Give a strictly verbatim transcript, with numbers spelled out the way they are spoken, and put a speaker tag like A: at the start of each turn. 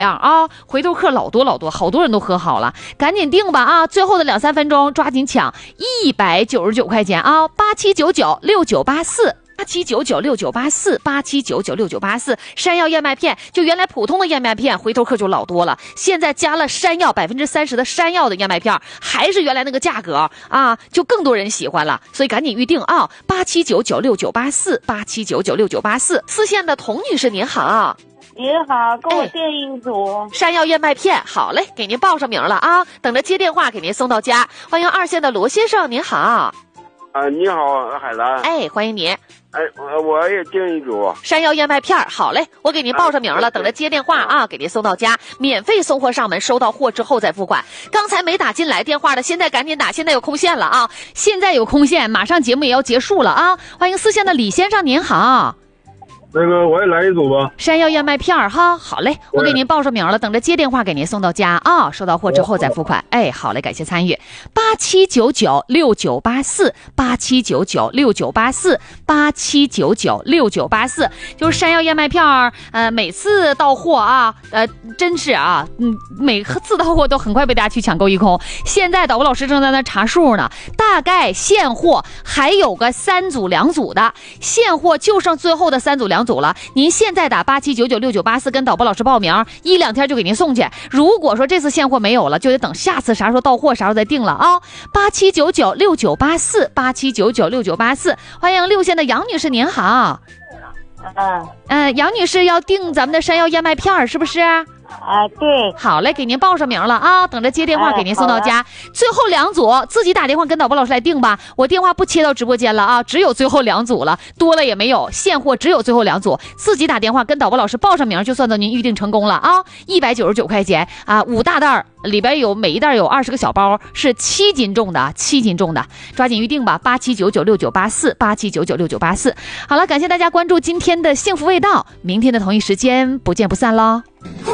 A: 样啊，回头客老多老多，好多人都喝好了，赶紧订吧啊！最后的两三分钟，抓紧抢，一百九十九块钱啊，八七九九六九八四。八七九九六九八四，八七九九六九八四，山药燕麦片，就原来普通的燕麦片，回头客就老多了，现在加了山药百分之三十的山药的燕麦片，还是原来那个价格啊，就更多人喜欢了，所以赶紧预定啊！八七九九六九八四，八七九九六九八四，四线的童女士您好。
B: 您好，给我订一组、
A: 哎、山药燕麦片，好嘞，给您报上名了啊，等着接电话给您送到家。欢迎二线的罗先生，您好。
C: 啊，你好，海兰。
A: 哎，欢迎您。
C: 哎，我我也订一组
A: 山药燕麦片，好嘞，我给您报上名了，等着接电话啊，给您送到家，免费送货上门，收到货之后再付款。刚才没打进来电话的，现在赶紧打，现在有空线了啊！现在有空线，马上节目也要结束了啊！欢迎四线的李先生，您好。
D: 那个我也来一组吧，
A: 山药燕麦片哈，好嘞，我给您报上名了，等着接电话给您送到家啊，收到货之后再付款。哎，好嘞，感谢参与。八七九九六九八四，八七九九六九八四，八七九九六九八四，就是山药燕麦片儿，呃，每次到货啊，呃，真是啊，嗯，每次到货都很快被大家去抢购一空。现在导播老师正在那查数呢，大概现货还有个三组两组的，现货就剩最后的三组两组。组了，您现在打八七九九六九八四跟导播老师报名，一两天就给您送去。如果说这次现货没有了，就得等下次啥时候到货啥时候再定了啊！八七九九六九八四，八七九九六九八四，欢迎六线的杨女士，您好。
B: 嗯，
A: 呃，杨女士要订咱们的山药燕麦片是不是？
B: 啊，对，
A: 好嘞，给您报上名了啊，等着接电话给您送到家。哎、最后两组自己打电话跟导播老师来订吧，我电话不切到直播间了啊，只有最后两组了，多了也没有，现货只有最后两组，自己打电话跟导播老师报上名，就算到您预定成功了啊，一百九十九块钱啊，五大袋里边有每一袋有二十个小包，是七斤重的，七斤重的，抓紧预定吧，八七九九六九八四，八七九九六九八四。好了，感谢大家关注今天的幸福味道，明天的同一时间不见不散喽。